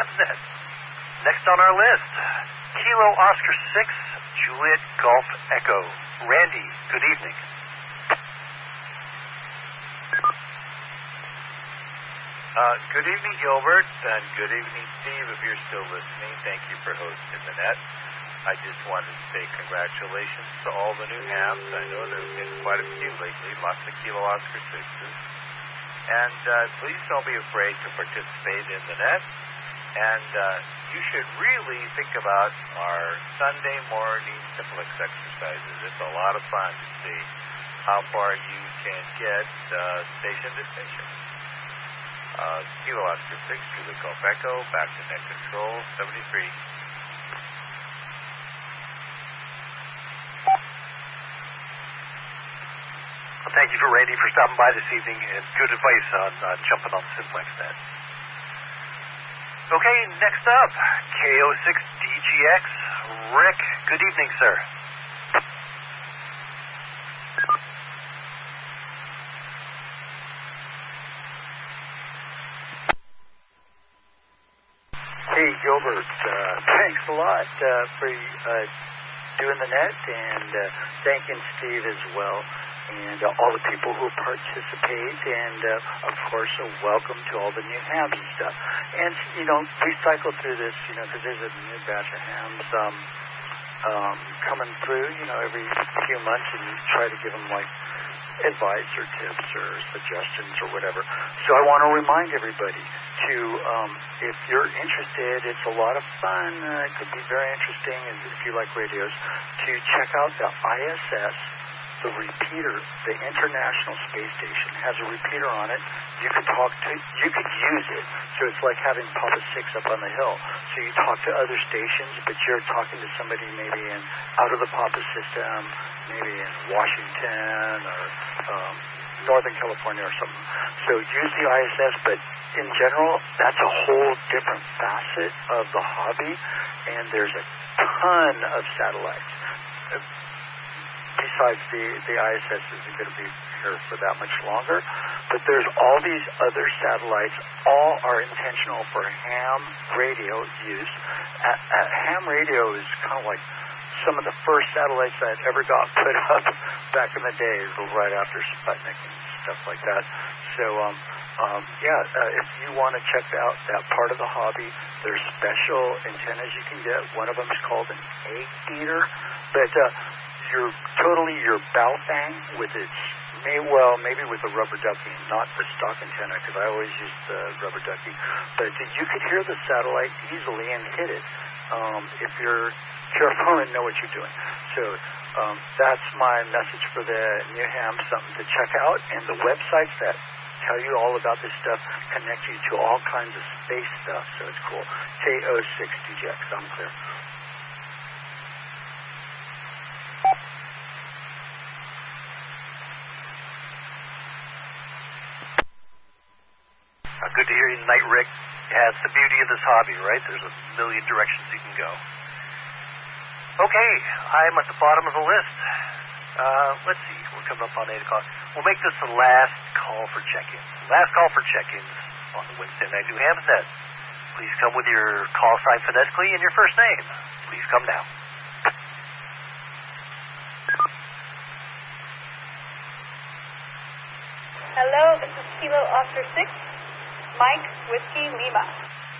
Hamsnet. Next on our list, Kilo Oscar 6, Juliet Golf Echo. Randy, good evening. Good evening, Gilbert, and good evening, Steve, if you're still listening. Thank you for hosting the net. I just wanted to say congratulations to all the new hams. I know there have been quite a few lately, lots of Kilo Oscar 6s. And please don't be afraid to participate in the net. And you should really think about our Sunday morning simplex exercises. It's a lot of fun to see how far you can get station to station. Kilo Oscar 6, Juliet Golf Echo, back to net control, 73. Well, thank you for Randy for stopping by this evening, and good advice on jumping on Simplex Net. Okay, next up, KO6DGX. Rick, good evening, sir. Hey, Gilbert, thanks a lot for doing the net, and thanking Steve as well, and all the people who participate, and of course, welcome to all the new hams and stuff. And, we cycle through this, because there's a new batch of hams coming through, every few months, and you try to give them, advice or tips or suggestions or whatever. So I want to remind everybody to, if you're interested, it's a lot of fun. It could be very interesting if you like radios, to check out the ISS, the repeater, the International Space Station has a repeater on it. You could use it. So it's like having Papa 6 up on the hill. So you talk to other stations, but you're talking to somebody maybe out of the Papa system, maybe in Washington or Northern California or something. So use the ISS, but in general, that's a whole different facet of the hobby, and there's a ton of satellites. Besides, the ISS isn't going to be here for that much longer, but there's all these other satellites. All are intentional for ham radio use. Ham radio is kind of like some of the first satellites that ever got put up back in the day, right after Sputnik and stuff like that. So, if you want to check out that part of the hobby, there's special antennas you can get. One of them is called an egg beater, but your Baofeng with its, maybe with a rubber ducky, not the stock antenna, because I always use the rubber ducky, but you could hear the satellite easily and hit it if you're careful and know what you're doing. So that's my message for the new ham, something to check out, and the websites that tell you all about this stuff connect you to all kinds of space stuff, so it's cool. KO6DGX, I'm clear. Good to hear you tonight, Rick. Yeah, it's the beauty of this hobby, right? There's a million directions you can go. Okay, I'm at the bottom of the list. Let's see, we're coming up on 8 o'clock. We'll make this the last call for check-ins. Last call for check-ins on the Wednesday Night New Hamsnet. Please come with your call sign phonetically and your first name. Please come now. Hello, this is Kilo Oscar 6, Mike Whiskey Lima.